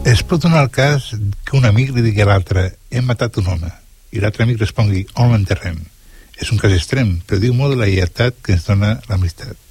Es pot donar el cas que un amic li digui a l'altre hem matat un home i l'altre amic respongui on l'enterrem. És un cas extrem, però diu molt de la lleialtat que ens dona l'amistat.